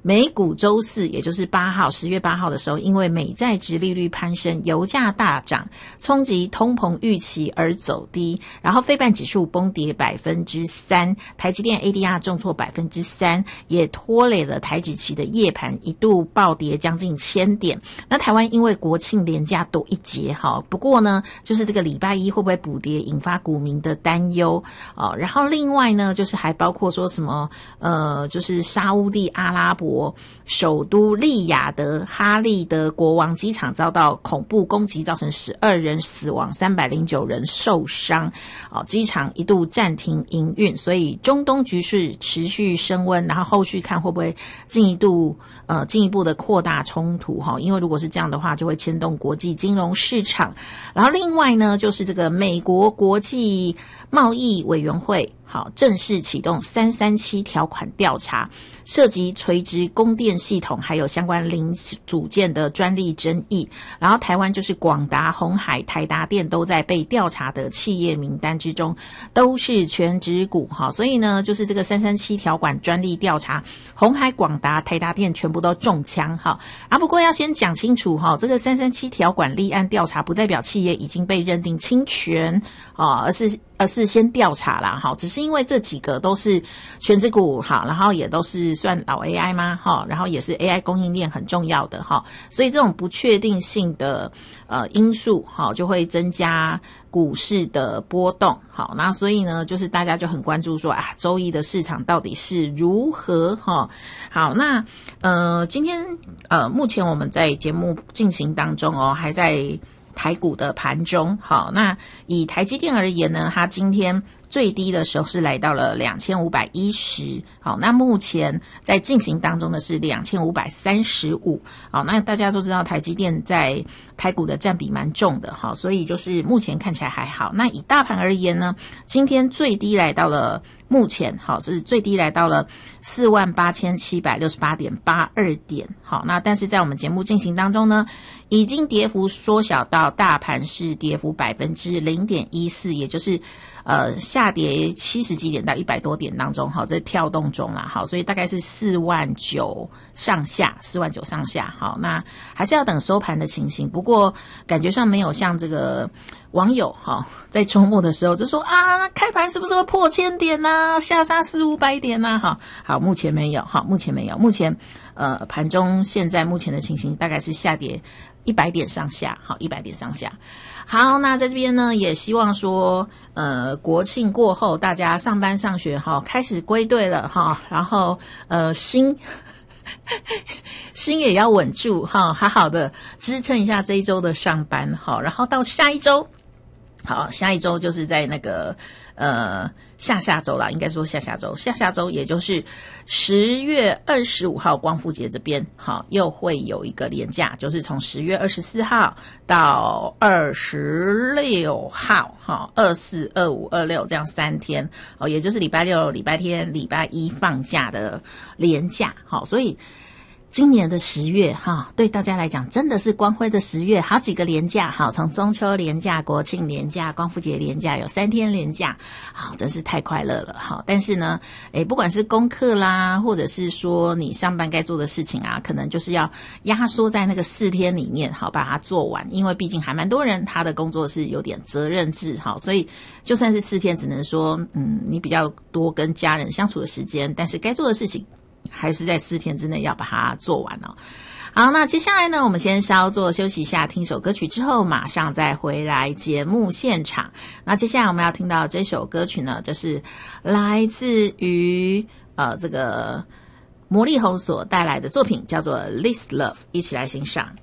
美股周四，也就是10月8号的时候，因为美债殖利率攀升，油价大涨，冲击通膨预期而走低，然后费半指数崩跌 3%， 台积电 ADR 重挫 3%， 也拖累了台指期的夜盘一度暴跌将近1000点。那台湾因为国庆连假多一节，不过呢就是这个礼拜一会不会补跌引发股民的担忧然后另外呢就是还包括说什么就是沙乌地阿拉伯首都利雅得哈利德国王机场遭到恐怖攻击，造成12人死亡，309人受伤机场一度暂停营运，所以中东局势持续升温，然后后续看会不会进一步的扩大冲突因为如果是这样的话就会牵动国际金融市场。然后另外呢就是这个美国国际贸易委员会正式启动337条款调查，涉及垂直供电系统还有相关零组件的专利争议。然后台湾就是广达、鸿海、台达电都在被调查的企业名单之中，都是全指股所以呢就是这个337条款专利调查，鸿海、广达、台达电全部都中枪不过要先讲清楚这个337条款立案调查不代表企业已经被认定侵权而是先调查啦只是因为这几个都是全指股然后也都是算老 AI 吗然后也是 AI 供应链很重要的所以这种不确定性的因素就会增加股市的波动那所以呢就是大家就很关注说周一的市场到底是如何好，那今天目前我们在节目进行当中还在台股的盘中那以台积电而言呢，它今天最低的时候是来到了2510那目前在进行当中的是2535那大家都知道台积电在台股的占比蛮重的所以就是目前看起来还好。那以大盘而言呢，今天最低来到了目前是最低来到了48768.82点那但是在我们节目进行当中呢，已经跌幅缩小到大盘是跌幅 0.14%， 也就是下跌70几点到100多点当中在跳动中啦所以大概是49000上下那还是要等收盘的情形。不过感觉上没有像这个网友在周末的时候就说开盘是不是会破1000点下杀400-500点好，目前没有目前盘中现在目前的情形大概是下跌100点上下100点上下。好，那在这边呢也希望说国庆过后大家上班上学开始归队了然后心也要稳住好好的支撑一下这一周的上班然后到下一周就是在那个下周啦，应该说下下周也就是10月25号光复节这边又会有一个连假，就是从10月24号到26号24、25、26这样3天也就是礼拜六、礼拜天、礼拜一放假的连假所以今年的10月对大家来讲真的是光辉的10月，好几个连假从中秋连假、国庆连假、光复节连假，有3天连假真是太快乐了但是呢不管是功课啦，或者是说你上班该做的事情可能就是要压缩在那个4天里面把它做完，因为毕竟还蛮多人他的工作是有点责任制所以就算是4天只能说你比较多跟家人相处的时间，但是该做的事情还是在4天之内要把它做完好，那接下来呢我们先稍作休息一下，听首歌曲之后马上再回来节目现场。那接下来我们要听到这首歌曲呢，就是来自于这个魔力红所带来的作品，叫做 This Love， 一起来欣赏。